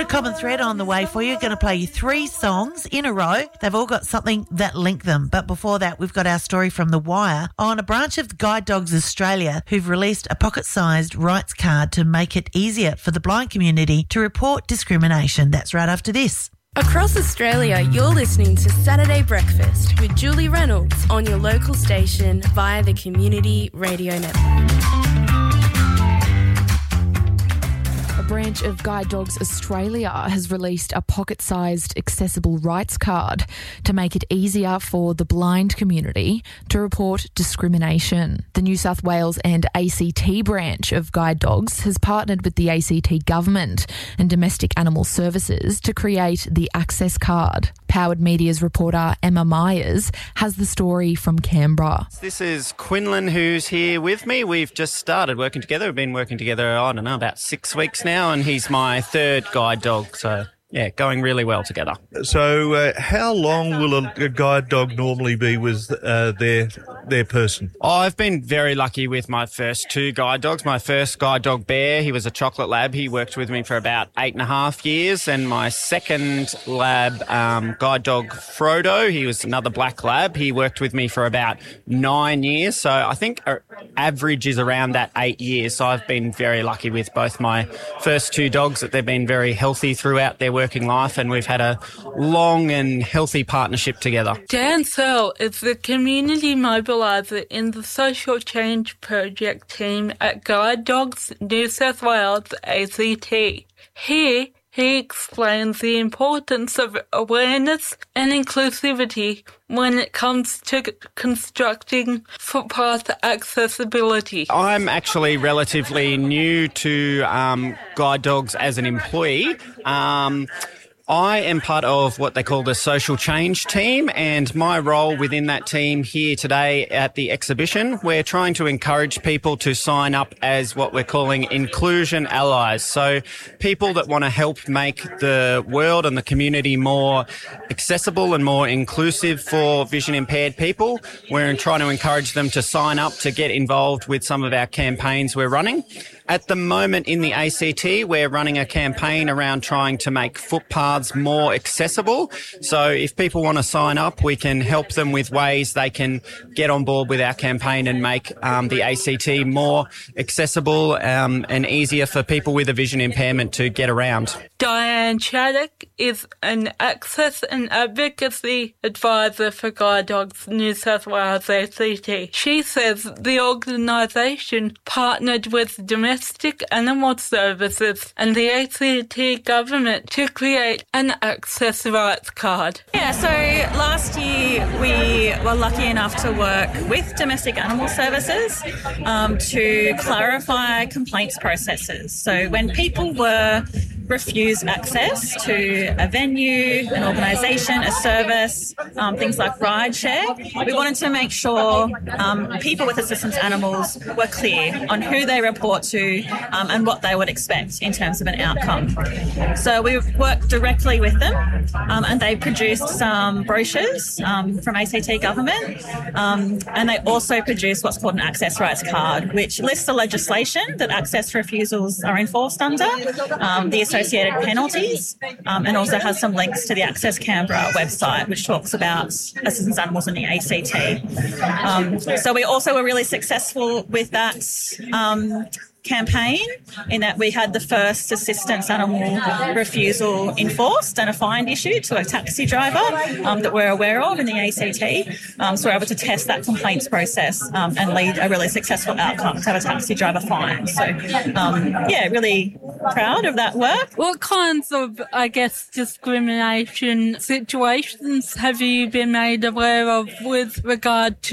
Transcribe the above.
common thread on the way for you. Going to play you 3 songs in a row. They've all got something that link them. But before that, we've got our story from The Wire on a branch of Guide Dogs Australia who've released a pocket-sized rights card to make it easier for the blind community to report discrimination. That's right after this. Across Australia, you're listening to Saturday Breakfast with Julie Reynolds on your local station via the Community Radio Network. A branch of Guide Dogs Australia has released a pocket-sized accessible rights card to make it easier for the blind community to report discrimination. The New South Wales and ACT branch of Guide Dogs has partnered with the ACT government and Domestic Animal Services to create the Access Card. Powered Media's reporter Emma Myers has the story from Canberra. This is Quinlan who's here with me. We've just started working together. We've been working together, about 6 weeks now, and he's my 3rd guide dog. So, yeah, going really well together. So how long will a guide dog normally be with their person? I've been very lucky with my first 2 guide dogs. My first guide dog, Bear, he was a chocolate lab. He worked with me for about 8.5 years. And my second lab, guide dog, Frodo, he was another black lab. He worked with me for about 9 years. So I think our average is around that 8 years. So I've been very lucky with both my first 2 dogs, that they've been very healthy throughout their working life, and we've had a long and healthy partnership together. Dan Searle is the community mobiliser in the Social Change Project team at Guide Dogs New South Wales ACT. Here, he explains the importance of awareness and inclusivity when it comes to constructing footpath accessibility. I'm actually relatively new to Guide Dogs as an employee. I am part of what they call the Social Change team, and my role within that team here today at the exhibition, we're trying to encourage people to sign up as what we're calling inclusion allies. So people that want to help make the world and the community more accessible and more inclusive for vision impaired people. We're trying to encourage them to sign up to get involved with some of our campaigns we're running. At the moment in the ACT, we're running a campaign around trying to make footpaths more accessible. So if people want to sign up, we can help them with ways they can get on board with our campaign and make the ACT more accessible and easier for people with a vision impairment to get around. Diane Chaddock is an access and advocacy advisor for Guide Dogs New South Wales ACT. She says the organisation partnered with Domestic Animal Services and the ACT government to create an access rights card. Yeah, so last year we were lucky enough to work with Domestic Animal Services to clarify complaints processes. So when people were refused access to a venue, an organisation, a service, things like rideshare, we wanted to make sure people with assistance animals were clear on who they report to and what they would expect in terms of an outcome. So we worked directly with them and they produced some brochures from ACT government and they also produced what's called an access rights card, which lists the legislation that access refusals are enforced under, the associated penalties, and also has some links to the Access Canberra website, which talks about assistance animals in the ACT. So we also were really successful with that campaign in that we had the first assistance animal refusal enforced and a fine issued to a taxi driver that we're aware of in the ACT. So we're able to test that complaints process and lead a really successful outcome to have a taxi driver fine. So, really proud of that work. What kinds of, discrimination situations have you been made aware of with regard to